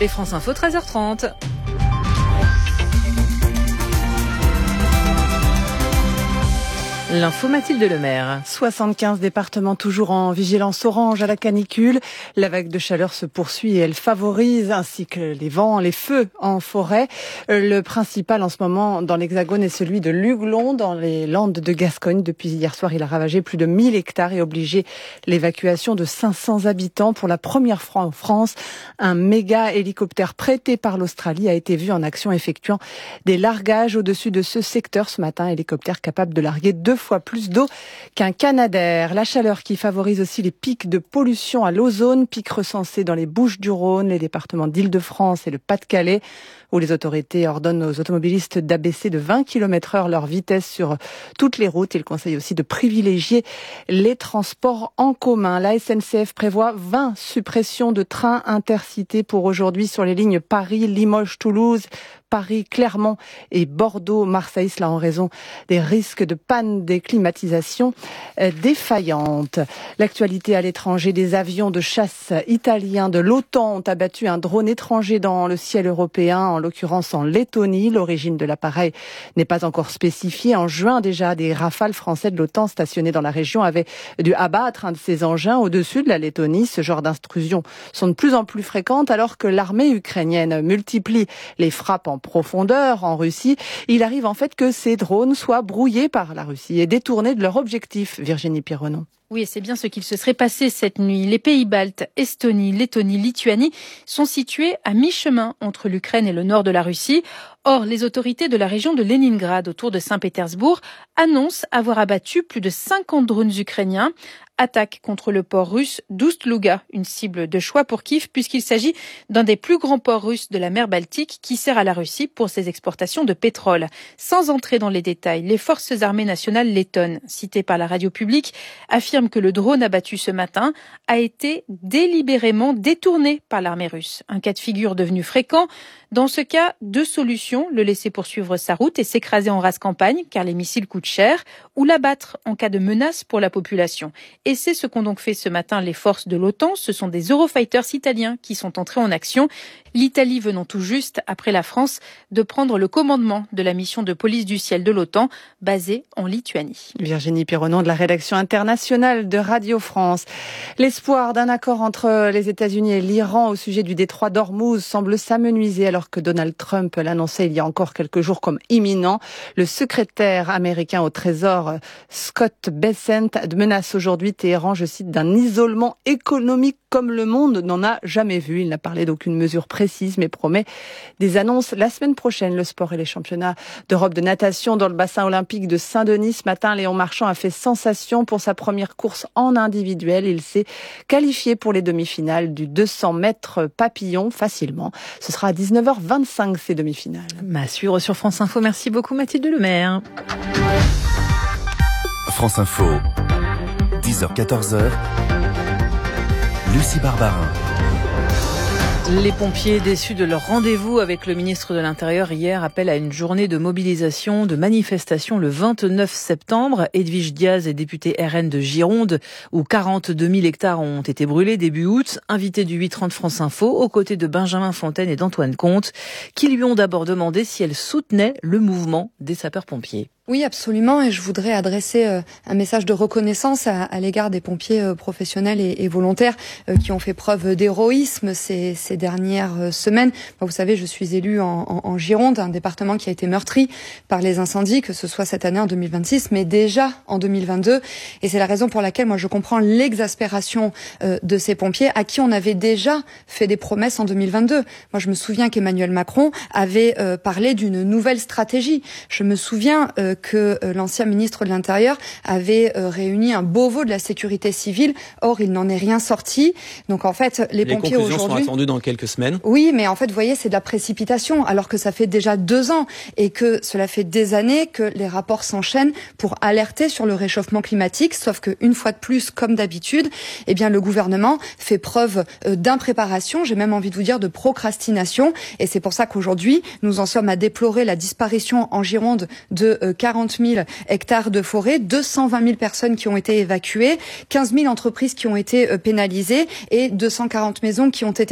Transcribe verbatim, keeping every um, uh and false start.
Et France Info, treize heures trente. L'info Mathilde Lemaire. soixante-quinze départements toujours en vigilance orange à la canicule. La vague de chaleur se poursuit et elle favorise, ainsi que les vents, les feux en forêt. Le principal en ce moment dans l'Hexagone est celui de l'Huglon, dans les Landes de Gascogne. Depuis hier soir, il a ravagé plus de mille hectares et obligé l'évacuation de cinq cents habitants. Pour la première fois en France, un méga hélicoptère prêté par l'Australie a été vu en action, effectuant des largages au-dessus de ce secteur ce matin. Hélicoptère capable de larguer deux fois plus d'eau qu'un Canadair. La chaleur qui favorise aussi les pics de pollution à l'ozone, pics recensés dans les Bouches-du-Rhône, les départements d'Île-de-France et le Pas-de-Calais, où les autorités ordonnent aux automobilistes d'abaisser de vingt kilomètres heure leur vitesse sur toutes les routes. Ils conseillent aussi de privilégier les transports en commun. La S N C F prévoit vingt suppressions de trains intercités pour aujourd'hui sur les lignes Paris, Limoges, Toulouse, Paris, Clermont et Bordeaux-Marseille, cela en raison des risques de panne des climatisations défaillantes. L'actualité à l'étranger, des avions de chasse italiens de l'OTAN ont abattu un drone étranger dans le ciel européen, en l'occurrence en Lettonie. L'origine de l'appareil n'est pas encore spécifiée. En juin déjà, des Rafales français de l'OTAN stationnés dans la région avaient dû abattre un de ces engins au-dessus de la Lettonie. Ce genre d'intrusions sont de plus en plus fréquentes alors que l'armée ukrainienne multiplie les frappes en profondeur en Russie. Il arrive en fait que ces drones soient brouillés par la Russie et détournés de leur objectif. Virginie Pironneau. Oui, et c'est bien ce qu'il se serait passé cette nuit. Les pays baltes, Estonie, Lettonie, Lituanie, sont situés à mi-chemin entre l'Ukraine et le nord de la Russie. Or, les autorités de la région de Leningrad, autour de Saint-Pétersbourg, annoncent avoir abattu plus de cinquante drones ukrainiens. Attaque contre le port russe d'Oust-Louga, une cible de choix pour Kiev puisqu'il s'agit d'un des plus grands ports russes de la mer Baltique qui sert à la Russie pour ses exportations de pétrole. Sans entrer dans les détails, les forces armées nationales lettonnes, citées par la radio publique, affirment que le drone abattu ce matin a été délibérément détourné par l'armée russe. Un cas de figure devenu fréquent. Dans ce cas, deux solutions, le laisser poursuivre sa route et s'écraser en rase campagne, car les missiles coûtent cher, ou l'abattre en cas de menace pour la population. Et c'est ce qu'ont donc fait ce matin les forces de l'OTAN. Ce sont des Eurofighters italiens qui sont entrés en action. L'Italie venant tout juste, après la France, de prendre le commandement de la mission de police du ciel de l'OTAN, basée en Lituanie. Virginie Pironneau de la rédaction internationale de Radio France. L'espoir d'un accord entre les États-Unis et l'Iran au sujet du détroit d'Ormuz semble s'amenuiser alors que Donald Trump l'annonçait il y a encore quelques jours comme imminent. Le secrétaire américain au Trésor, Scott Bessent, menace aujourd'hui Téhéran, je cite, d'un isolement économique comme le monde n'en a jamais vu. Il n'a parlé d'aucune mesure précise, mais promet des annonces la semaine prochaine. Le sport et les championnats d'Europe de natation dans le bassin olympique de Saint-Denis. Ce matin, Léon Marchand a fait sensation pour sa première course en individuel. Il s'est qualifié pour les demi-finales du deux cents mètres papillon facilement. Ce sera à dix-neuf heures vingt-cinq ces demi-finales. À suivre sur France Info. Merci beaucoup Mathilde Lemaire. France Info, dix heures quatorze heures. Lucie Barbarin. Les pompiers déçus de leur rendez-vous avec le ministre de l'Intérieur hier appellent à une journée de mobilisation, de manifestation le vingt-neuf septembre. Edwige Diaz est députée R N de Gironde où quarante-deux mille hectares ont été brûlés début août. Invité du huit trente France Info aux côtés de Benjamin Fontaine et d'Antoine Comte qui lui ont d'abord demandé si elle soutenait le mouvement des sapeurs-pompiers. Oui, absolument. Et je voudrais adresser euh, un message de reconnaissance à, à l'égard des pompiers euh, professionnels et, et volontaires euh, qui ont fait preuve d'héroïsme ces, ces dernières euh, semaines. Moi, vous savez, je suis élue en, en, en Gironde, un département qui a été meurtri par les incendies, que ce soit cette année en deux mille vingt-six, mais déjà en deux mille vingt-deux. Et c'est la raison pour laquelle moi je comprends l'exaspération euh, de ces pompiers à qui on avait déjà fait des promesses en deux mille vingt-deux. Moi, je me souviens qu'Emmanuel Macron avait euh, parlé d'une nouvelle stratégie. Je me souviens euh, que l'ancien ministre de l'Intérieur avait réuni un Beauvau de la sécurité civile. Or, il n'en est rien sorti. Donc, en fait, les, les pompiers aujourd'hui... Les conclusions sont attendues dans quelques semaines. Oui, mais en fait, vous voyez, c'est de la précipitation, alors que ça fait déjà deux ans et que cela fait des années que les rapports s'enchaînent pour alerter sur le réchauffement climatique. Sauf qu'une fois de plus, comme d'habitude, eh bien, le gouvernement fait preuve d'impréparation. J'ai même envie de vous dire de procrastination. Et c'est pour ça qu'aujourd'hui, nous en sommes à déplorer la disparition en Gironde de quarante mille hectares de forêt, deux cent vingt mille personnes qui ont été évacuées, quinze mille entreprises qui ont été pénalisées et deux cent quarante maisons qui ont été